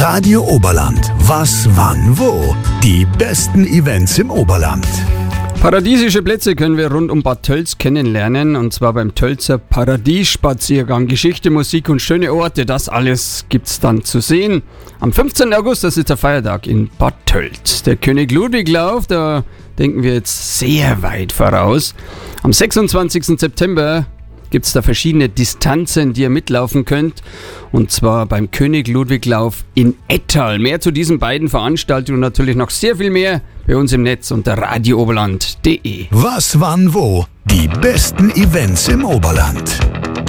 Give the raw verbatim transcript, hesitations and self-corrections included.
Radio Oberland. Was, wann, wo? Die besten Events im Oberland. Paradiesische Plätze können wir rund um Bad Tölz kennenlernen, und zwar beim Tölzer Paradiesspaziergang. Geschichte, Musik und schöne Orte, das alles gibt's dann zu sehen. Am fünfzehnten August, das ist der Feiertag in Bad Tölz. Der König-Ludwig-Lauf, da denken wir jetzt sehr weit voraus. Am sechsundzwanzigsten September gibt es da verschiedene Distanzen, die ihr mitlaufen könnt. Und zwar beim König-Ludwig-Lauf in Ettal. Mehr zu diesen beiden Veranstaltungen und natürlich noch sehr viel mehr bei uns im Netz unter radio oberland punkt de. Was, wann, wo? Die besten Events im Oberland.